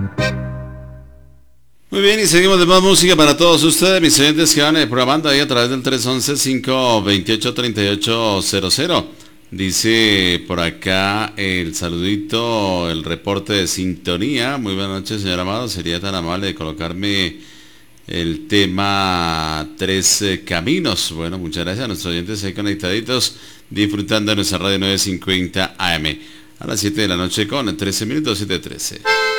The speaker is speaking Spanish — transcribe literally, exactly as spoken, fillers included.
Muy bien, y seguimos de más música para todos ustedes, mis oyentes que van eh, programando ahí a través del tres once, cinco veintiocho, treinta y ocho cero cero. Dice por acá el saludito, el reporte de sintonía. Muy buenas noches, señor Amado. Sería tan amable de colocarme el tema Tres eh, Caminos. Bueno, muchas gracias a nuestros oyentes ahí conectaditos, disfrutando de nuestra radio novecientos cincuenta A M. A las siete de la noche con trece minutos, siete trece.